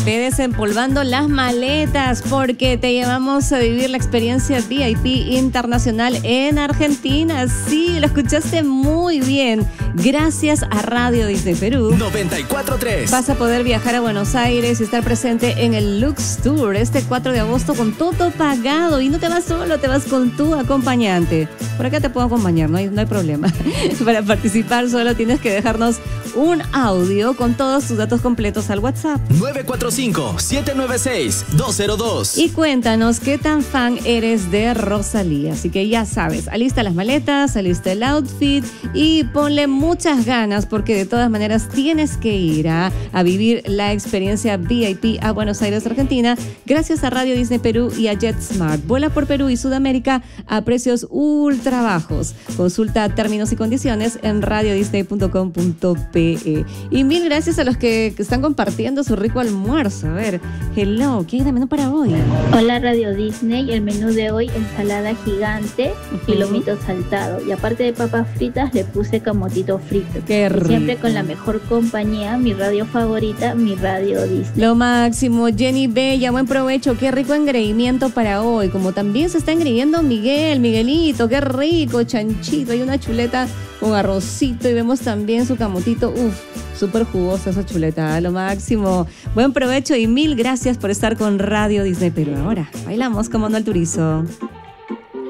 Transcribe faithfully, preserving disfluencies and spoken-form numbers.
Ve desempolvando las maletas porque te llevamos a vivir la experiencia V I P internacional en Argentina. Sí, lo escuchaste muy bien. Gracias a Radio Disney Perú noventa y cuatro punto tres. vas a poder viajar a Buenos Aires y estar presente en el Lux Tour este cuatro de agosto con todo pagado. Y no te vas solo, te vas con tu acompañante. Por acá te puedo acompañar, no hay, no hay problema. Para participar solo tienes que dejarnos un audio con todos tus datos completos al WhatsApp nueve cuatro cinco, siete nueve seis, dos cero dos. y cuéntanos qué tan fan eres de Rosalía. Así que ya sabes, alista las maletas, alista el outfit y ponle muchas ganas porque de todas maneras tienes que ir a, a vivir la experiencia V I P a Buenos Aires, Argentina, gracias a Radio Disney Perú y a JetSmart. Vuela por Perú y Sudamérica a precios ultra bajos. Consulta términos y condiciones en radio disney punto com punto pe. Y mil gracias a los que, que están compartiendo su rico almuerzo. A ver, hello, ¿qué hay de menú para hoy? Hola Radio Disney, el menú de hoy, ensalada gigante y Ujú. lomito saltado. Y aparte de papas fritas, le puse camotito frito. Qué Y rico. siempre con la mejor compañía, mi radio favorita, mi Radio Disney. Lo máximo, Jenny Bella, buen provecho, qué rico engreimiento para hoy, como también se está engreimiendo Miguel, Miguelito, qué rico, chanchito, hay una chuleta con arrocito y vemos también su camotito, uff, súper jugosa esa chuleta, lo máximo, buen provecho y mil gracias por estar con Radio Disney Perú. Ahora, bailamos con Manuel Turizo.